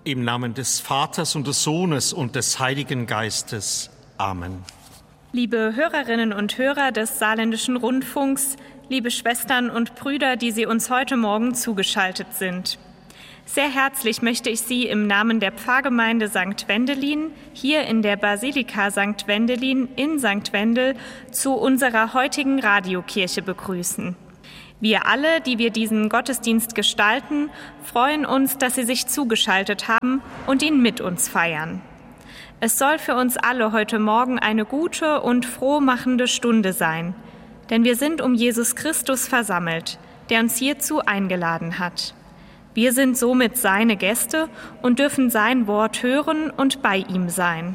Im Namen des Vaters und des Sohnes und des Heiligen Geistes. Amen. Liebe Hörerinnen und Hörer des Saarländischen Rundfunks, liebe Schwestern und Brüder, die Sie uns heute Morgen zugeschaltet sind. Sehr herzlich möchte ich Sie im Namen der Pfarrgemeinde St. Wendelin hier in der Basilika St. Wendelin in St. Wendel zu unserer heutigen Radiokirche begrüßen. Wir alle, die wir diesen Gottesdienst gestalten, freuen uns, dass Sie sich zugeschaltet haben und ihn mit uns feiern. Es soll für uns alle heute Morgen eine gute und frohmachende Stunde sein, denn wir sind um Jesus Christus versammelt, der uns hierzu eingeladen hat. Wir sind somit seine Gäste und dürfen sein Wort hören und bei ihm sein.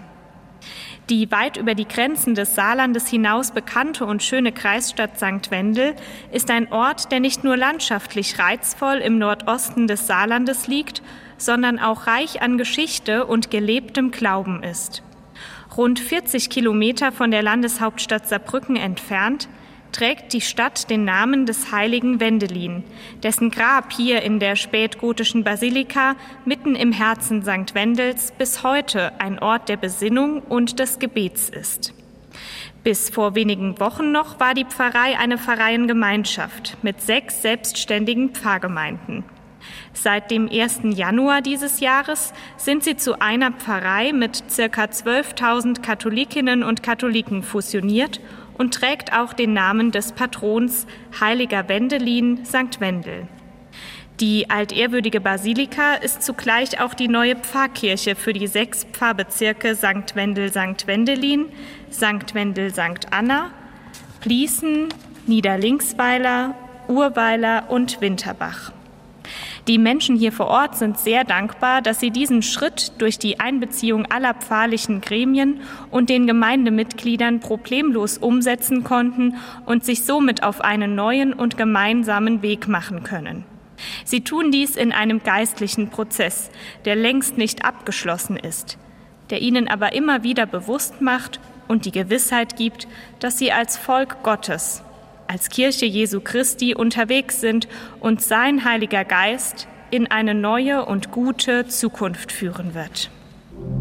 Die weit über die Grenzen des Saarlandes hinaus bekannte und schöne Kreisstadt St. Wendel ist ein Ort, der nicht nur landschaftlich reizvoll im Nordosten des Saarlandes liegt, sondern auch reich an Geschichte und gelebtem Glauben ist. Rund 40 Kilometer von der Landeshauptstadt Saarbrücken entfernt trägt die Stadt den Namen des heiligen Wendelin, dessen Grab hier in der spätgotischen Basilika mitten im Herzen St. Wendels bis heute ein Ort der Besinnung und des Gebets ist. Bis vor wenigen Wochen noch war die Pfarrei eine Pfarreiengemeinschaft mit 6 selbstständigen Pfarrgemeinden. Seit dem 1. Januar dieses Jahres sind sie zu einer Pfarrei mit ca. 12.000 Katholikinnen und Katholiken fusioniert und trägt auch den Namen des Patrons Heiliger Wendelin St. Wendel. Die altehrwürdige Basilika ist zugleich auch die neue Pfarrkirche für die 6 Pfarrbezirke St. Wendel St. Wendelin, St. Wendel St. Anna, Pliesen, Niederlinksweiler, Urweiler und Winterbach. Die Menschen hier vor Ort sind sehr dankbar, dass sie diesen Schritt durch die Einbeziehung aller pfarrlichen Gremien und den Gemeindemitgliedern problemlos umsetzen konnten und sich somit auf einen neuen und gemeinsamen Weg machen können. Sie tun dies in einem geistlichen Prozess, der längst nicht abgeschlossen ist, der ihnen aber immer wieder bewusst macht und die Gewissheit gibt, dass sie als Volk Gottes, als Kirche Jesu Christi unterwegs sind und sein Heiliger Geist in eine neue und gute Zukunft führen wird.